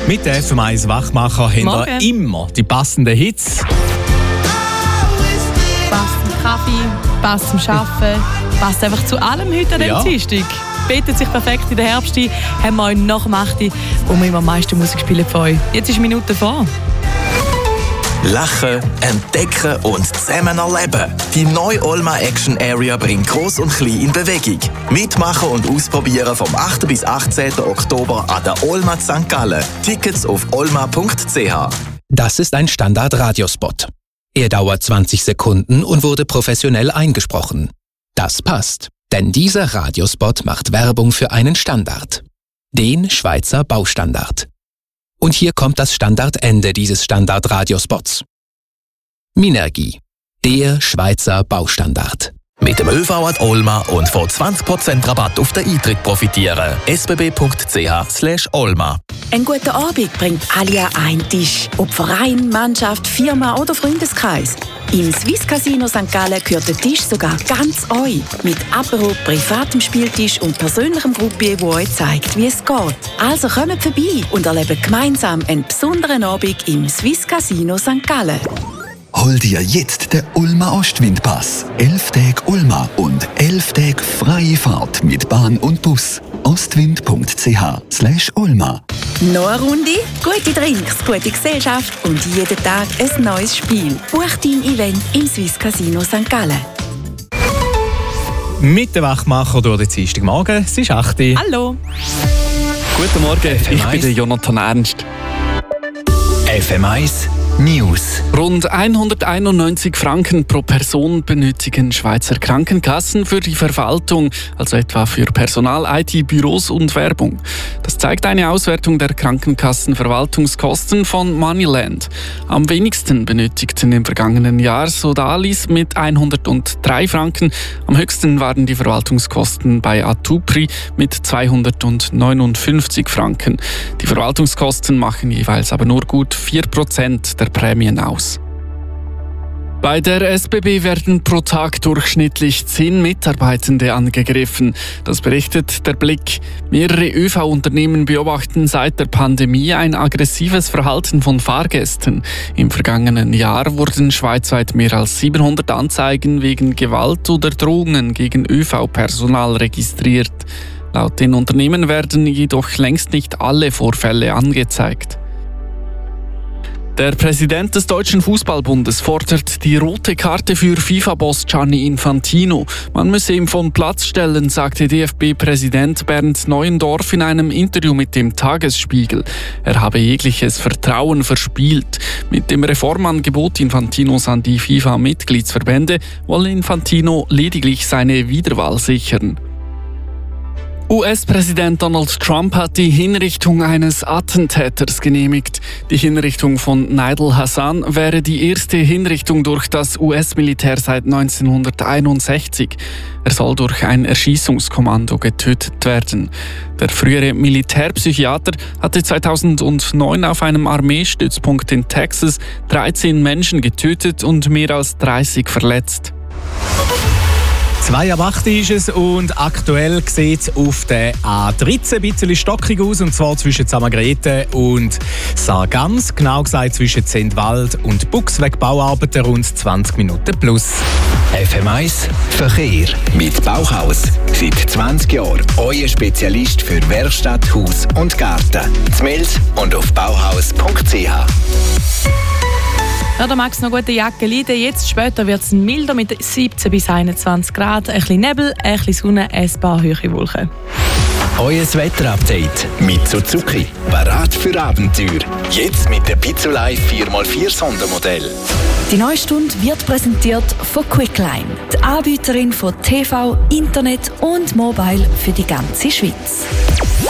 Mit den FM1 Wachmacher haben wir immer die passenden Hits. Passt zum Kaffee, passt zum Arbeiten, passt einfach zu allem heute an diesem Dienstag. Bietet sich perfekt in den Herbst ein. Haben wir euch nach dem 8. wo wir immer am meisten Musik spielen von euch. Jetzt ist Minute vor. Lachen, entdecken und zusammen erleben. Die neue Olma Action Area bringt Gross und Klein in Bewegung. Mitmachen und ausprobieren vom 8. bis 18. Oktober an der Olma St. Gallen. Tickets auf olma.ch. Das ist ein Standard-Radiospot. Er dauert 20 Sekunden und wurde professionell eingesprochen. Das passt, denn dieser Radiospot macht Werbung für einen Standard. Den Schweizer Baustandard. Und hier kommt das Standardende dieses Standard-Radiospots. Minergie, der Schweizer Baustandard. Mit dem ÖV an Olma und von 20% Rabatt auf den Eintritt profitieren. sbb.ch/Olma. Ein guter Abend bringt alle an einen Tisch. Ob Verein, Mannschaft, Firma oder Freundeskreis. Im Swiss Casino St. Gallen gehört der Tisch sogar ganz euch. Mit Apero, privatem Spieltisch und persönlichem Gruppier, wo euch zeigt, wie es geht. Also kommt vorbei und erlebt gemeinsam einen besonderen Abend im Swiss Casino St. Gallen. Hol dir jetzt den Ulma Ostwindpass. 11 Tage Ulma und 11 Tage freie Fahrt mit Bahn und Bus. ostwind.ch/Ulma. Noch eine Runde, gute Drinks, gute Gesellschaft und jeden Tag ein neues Spiel. Buch dein Event im Swiss Casino St. Gallen. Mit dem Wachmacher durch den Dienstagmorgen. Es ist 8. Hallo. Guten Morgen, ich bin der Jonathan Ernst. FM1 News. Rund 191 Franken pro Person benötigen Schweizer Krankenkassen für die Verwaltung, also etwa für Personal, IT, Büros und Werbung. Das zeigt eine Auswertung der Krankenkassenverwaltungskosten von Moneyland. Am wenigsten benötigten im vergangenen Jahr Sodalis mit 103 Franken. Am höchsten waren die Verwaltungskosten bei Atupri mit 259 Franken. Die Verwaltungskosten machen jeweils aber nur gut 4% der Prämien aus. Bei der SBB werden pro Tag durchschnittlich 10 Mitarbeitende angegriffen. Das berichtet der Blick. Mehrere ÖV-Unternehmen beobachten seit der Pandemie ein aggressives Verhalten von Fahrgästen. Im vergangenen Jahr wurden schweizweit mehr als 700 Anzeigen wegen Gewalt oder Drohungen gegen ÖV-Personal registriert. Laut den Unternehmen werden jedoch längst nicht alle Vorfälle angezeigt. Der Präsident des Deutschen Fußballbundes fordert die rote Karte für FIFA-Boss Gianni Infantino. Man müsse ihn vom Platz stellen, sagte DFB-Präsident Bernd Neuendorf in einem Interview mit dem Tagesspiegel. Er habe jegliches Vertrauen verspielt. Mit dem Reformangebot Infantinos an die FIFA-Mitgliedsverbände wolle Infantino lediglich seine Wiederwahl sichern. US-Präsident Donald Trump hat die Hinrichtung eines Attentäters genehmigt. Die Hinrichtung von Nidal Hassan wäre die erste Hinrichtung durch das US-Militär seit 1961. Er soll durch ein Erschießungskommando getötet werden. Der frühere Militärpsychiater hatte 2009 auf einem Armeestützpunkt in Texas 13 Menschen getötet und mehr als 30 verletzt. 2:08 ist es und aktuell sieht es auf der A13 ein bisschen stockig aus, und zwar zwischen Samagrete und Sargans, genau gesagt zwischen Zentwald und Bux, wegen Bauarbeiten rund 20 Minuten plus. FM1 Verkehr mit Bauhaus. Seit 20 Jahren euer Spezialist für Werkstatt, Haus und Garten. Z'Mels und auf bauhaus.ch. Ja, da magst du noch gute Jacke leiden. Jetzt später wird es milder mit 17 bis 21 Grad. Ein bisschen Nebel, ein bisschen Sonne, ein paar hohe Wolken. Euer Wetterupdate mit Suzuki. Parat für Abenteuer. Jetzt mit dem Pizzolei 4x4 Sondermodell. Die neue Stunde wird präsentiert von Quickline, die Anbieterin von TV, Internet und Mobile für die ganze Schweiz.